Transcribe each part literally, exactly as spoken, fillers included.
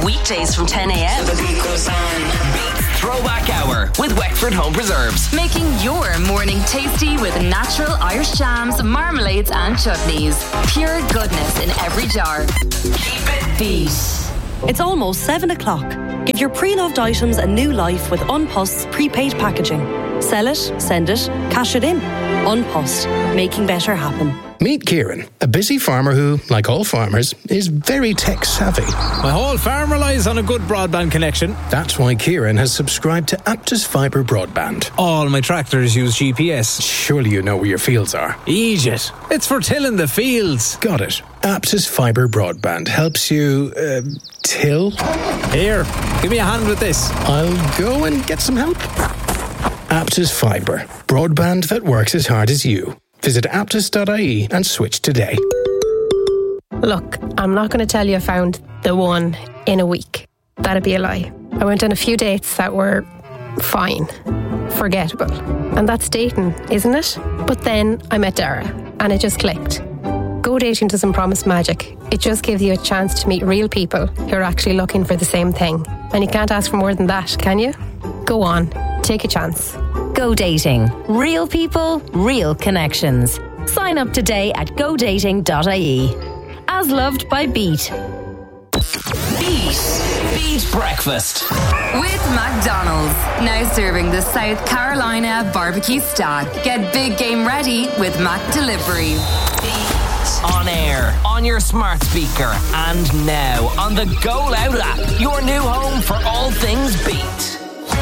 Weekdays from ten a.m. Beat Throwback Hour with Wexford Home Preserves. Making your morning tasty with natural Irish jams, marmalades and chutneys. Pure goodness in every jar. Keep it Beat. It's almost seven o'clock. Give your pre-loved items a new life with Unpost's prepaid packaging. Sell it, send it, cash it in. Unpost, making better happen. Meet Kieran, a busy farmer who, like all farmers, is very tech-savvy. My whole farm relies on a good broadband connection. That's why Kieran has subscribed to Aptus Fibre Broadband. All my tractors use G P S. Surely you know where your fields are. Egypt. It's for tilling the fields. Got it. Aptus Fibre Broadband helps you, uh, till? Here, give me a hand with this. I'll go and get some help. Aptus Fibre. Broadband that works as hard as you. Visit aptus dot I E and switch today. Look, I'm not going to tell you I found the one in a week. That'd be a lie. I went on a few dates that were fine, forgettable. And that's dating, isn't it? But then I met Dara and it just clicked. Go dating doesn't promise magic. It just gives you a chance to meet real people who are actually looking for the same thing. And you can't ask for more than that, can you? Go on, take a chance. Go dating. Real people, real connections. Sign up today at go dating dot I E. As loved by Beat. Beat. Beat Breakfast. With McDonald's. Now serving the South Carolina barbecue stack. Get big game ready with Mac Delivery. Beat. On air, on your smart speaker, and now on the Go Loud app. Your new home for all things Beat.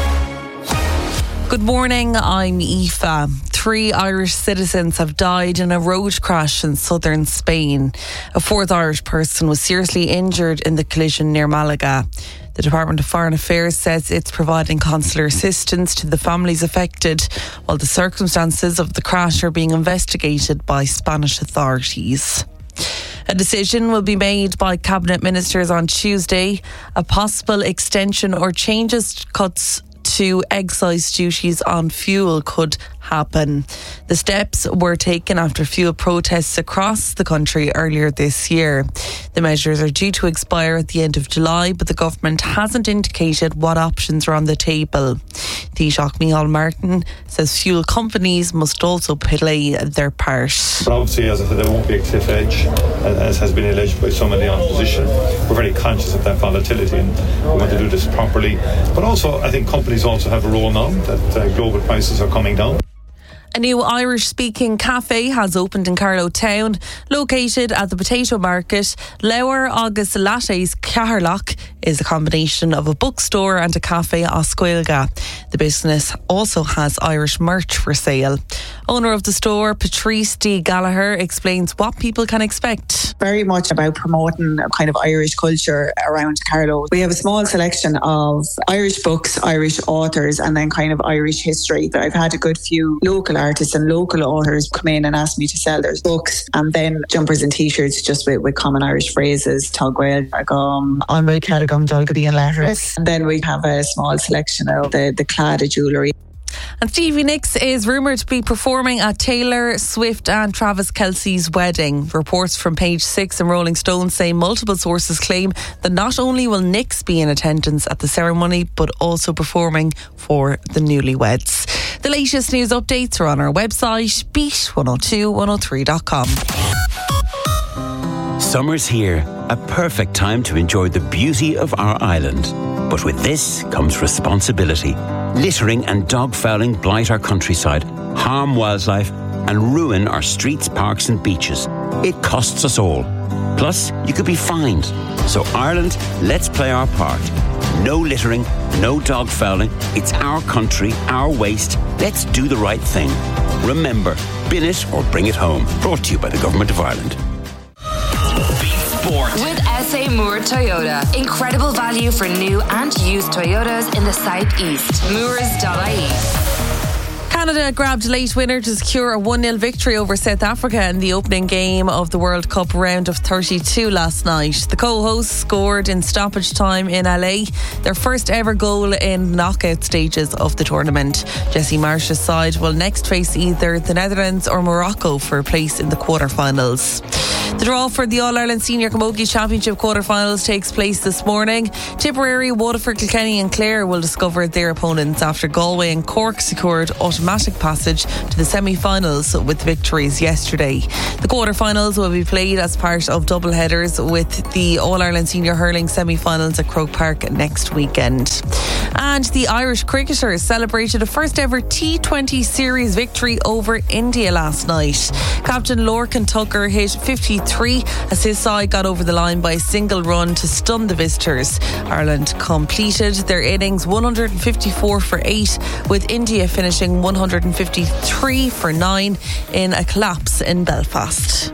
Good morning, I'm Aoife. Three Irish citizens have died in a road crash in southern Spain. A fourth Irish person was seriously injured in the collision near Malaga. The Department of Foreign Affairs says it's providing consular assistance to the families affected, while the circumstances of the crash are being investigated by Spanish authorities. A decision will be made by Cabinet Ministers on Tuesday. A possible extension or changes to cuts to excise duties on fuel could happen. The steps were taken after fuel protests across the country earlier this year. The measures are due to expire at the end of July, but the government hasn't indicated what options are on the table. Taoiseach Micheál Martin says fuel companies must also play their part. But obviously, as I said, there won't be a cliff edge, as has been alleged by some in the opposition. We're very conscious of that volatility and we want to do this properly. But also, I think companies also have a role now that uh, global prices are coming down. A new Irish-speaking cafe has opened in Carlow Town, located at the Potato Market. Leabhar agus Lattes Caharlach is a combination of a bookstore and a cafe as Gaeilge. The business also has Irish merch for sale. Owner of the store, Patrice D. Gallagher, explains what people can expect. Very much about promoting a kind of Irish culture around Carlow. We have a small selection of Irish books, Irish authors, and then kind of Irish history. I've had a good few local artists and local authors come in and ask me to sell their books, and then jumpers and t-shirts just with, with common Irish phrases, Tugwell, Agam, Anmil Caragum, Dolgody and Letters. And then we have a small selection of the, the Claddagh jewellery. And Stevie Nicks is rumoured to be performing at Taylor Swift and Travis Kelce's wedding. Reports from Page Six and Rolling Stone say multiple sources claim that not only will Nicks be in attendance at the ceremony, but also performing for the newlyweds. The latest news updates are on our website, beat one oh two one oh three dot com. Summer's here, a perfect time to enjoy the beauty of our island. But with this comes responsibility. Littering and dog fouling blight our countryside, harm wildlife and ruin our streets, parks and beaches. It costs us all. Plus, you could be fined. So Ireland, let's play our part. No littering, no dog fouling. It's our country, our waste. Let's do the right thing. Remember, bin it or bring it home. Brought to you by the Government of Ireland. With S A Moore Toyota. Incredible value for new and used Toyotas in the southeast. Moores dot I E. Canada grabbed a late winner to secure a one nil victory over South Africa in the opening game of the World Cup round of thirty-two last night. The co-hosts scored in stoppage time in L A, their first ever goal in knockout stages of the tournament. Jesse Marsh's side will next face either the Netherlands or Morocco for a place in the quarterfinals. The draw for the All-Ireland Senior Camogie Championship quarter-finals takes place this morning. Tipperary, Waterford, Kilkenny and Clare will discover their opponents after Galway and Cork secured automatic passage to the semi-finals with victories yesterday. The quarter-finals will be played as part of double headers with the All-Ireland Senior Hurling semi-finals at Croke Park next weekend. And the Irish cricketers celebrated a first ever T twenty series victory over India last night. Captain Lorcan Tucker hit fifty-three as his side got over the line by a single run to stun the visitors. Ireland completed their innings one hundred fifty-four for eight, with India finishing one hundred fifty-three for nine in a collapse in Belfast.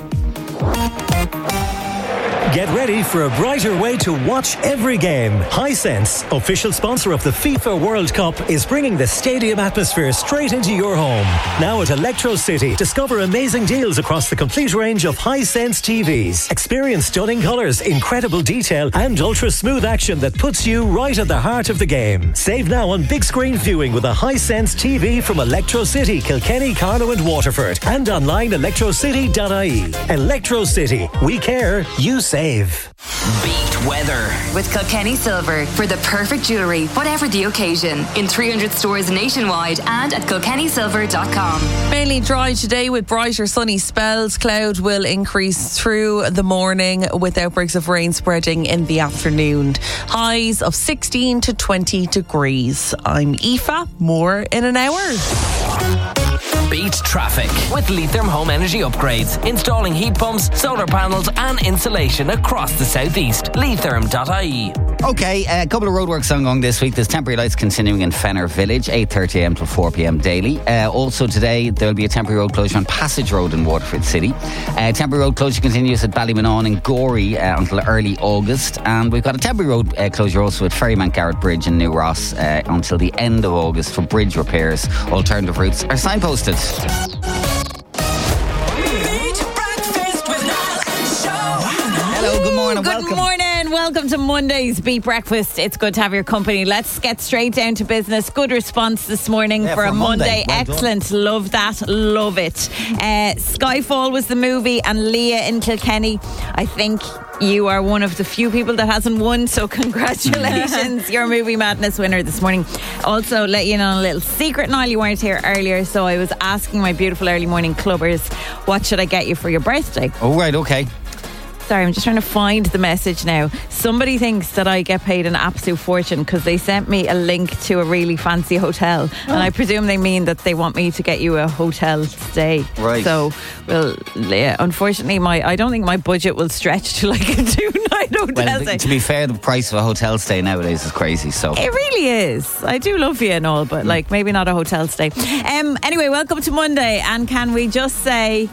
Get ready for a brighter way to watch every game. Hisense, official sponsor of the FIFA World Cup, is bringing the stadium atmosphere straight into your home. Now at Electro City, discover amazing deals across the complete range of Hisense T Vs. Experience stunning colours, incredible detail and ultra-smooth action that puts you right at the heart of the game. Save now on big screen viewing with a Hisense T V from Electro City, Kilkenny, Carlow and Waterford, and online electro city dot I E. Electro City. We care, you save. Beat weather with Kilkenny Silver for the perfect jewellery, whatever the occasion, in three hundred stores nationwide and at kilkenny silver dot com. Mainly dry today with brighter sunny spells. Cloud will increase through the morning with outbreaks of rain spreading in the afternoon. Highs of sixteen to twenty degrees. I'm Aoife. More in an hour. Beat traffic with Leitrim Home Energy Upgrades. Installing heat pumps, solar panels and insulation across the southeast. leitrim dot I E. Okay, a couple of roadworks ongoing this week. There's temporary lights continuing in Fenner Village, eight thirty a m till four p m daily. Uh, also today, there'll be a temporary road closure on Passage Road in Waterford City. Uh, temporary road closure continues at Ballymonaghan in Gorey uh, until early August. And we've got a temporary road uh, closure also at Ferryman Garrett Bridge in New Ross uh, until the end of August for bridge repairs. Alternative routes are signposted. Hello, good morning. Good welcome. morning. Welcome to Monday's Beat Breakfast. It's good to have your company. Let's get straight down to business. Good response this morning Yeah, for, for a Monday. Monday. Well Excellent. Love that. Love it. Uh, Skyfall was the movie, and Leah in Kilkenny. I think you are one of the few people that hasn't won, so congratulations. You're Movie Madness winner this morning. Also, let you know a little secret, Niall, you weren't here earlier, so I was asking my beautiful early morning clubbers, what should I get you for your birthday? Oh, right, okay. Sorry, I'm just trying to find the message now. Somebody thinks that I get paid an absolute fortune because they sent me a link to a really fancy hotel. Oh. And I presume they mean that they want me to get you a hotel stay. Right. So, well, yeah, unfortunately, my I don't think my budget will stretch to like a two-night hotel Well, stay. to be fair, the price of a hotel stay nowadays is crazy, so... It really is. I do love you and all, but like maybe not a hotel stay. Um. Anyway, welcome to Monday. And can we just say...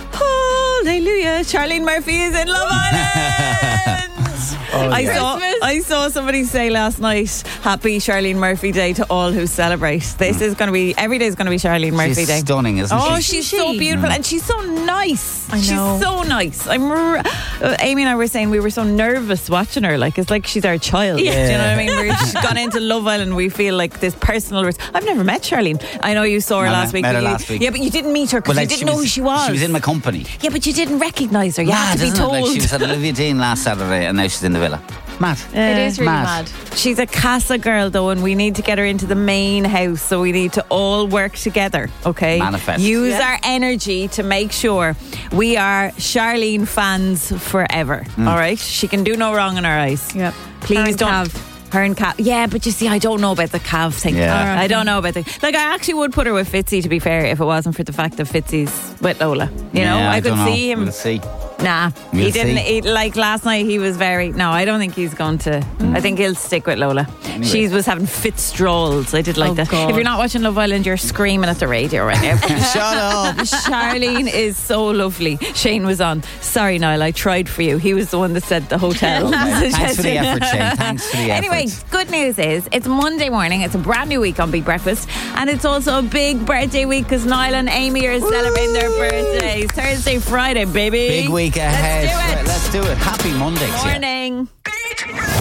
Hallelujah, Charlene Murphy is in Love Island. Oh, I yeah. saw I saw somebody say last night, happy Charlene Murphy Day to all who celebrate. This mm. is going to be, every day is going to be Charlene Murphy she's Day. Stunning, isn't oh, she? she's she? so beautiful mm. and she's so nice. I know. She's so nice. I'm r- uh, Amy and I were saying we were so nervous watching her. Like, it's like she's our child. Yeah. Do you know what I mean? We're, she's gone into Love Island. We feel like this personal... Res- I've never met Charlene. I know you saw her no, last week. Met her you, last week. Yeah, but you didn't meet her because well, like, you didn't know was, who she was. She was in my company. Yeah, but you didn't recognise her. You Mad, had to be told. It? Like, she was at Olivia Dean last Saturday and now she's in the villa. Mad. Uh, it is really mad. mad. She's a Casa girl though, and we need to get her into the main house, so we need to all work together, okay? Manifest. Use yeah. our energy to make sure we are Charlene fans forever. Mm. All right? She can do no wrong in our eyes. Yep. Please don't. Cav. Her and Cav. Yeah, but you see, I don't know about the Cav thing. Yeah. I don't know about the... Like, I actually would put her with Fitzy, to be fair, if it wasn't for the fact that Fitzy's with Lola. You yeah, know, I, I could don't see know. him... We'll see. Nah, we'll he didn't. See. He, like last night, he was very. No, I don't think he's going to. Mm. I think he'll stick with Lola. Anyway. She was having fit strolls. I did like oh, that. God. If you're not watching Love Island, you're screaming at the radio right now. Shut up. Charlene is so lovely. Shane was on. Sorry, Niall, I tried for you. He was the one that said the hotel. Thanks for the effort, Shane. Thanks for the effort. Anyway, good news is it's Monday morning. It's a brand new week on Big Breakfast, and it's also a big birthday week because Niall and Amy are celebrating their birthdays. Thursday, Friday, baby. Big week ahead. Let's do it. Let's do it. Happy Monday. Morning.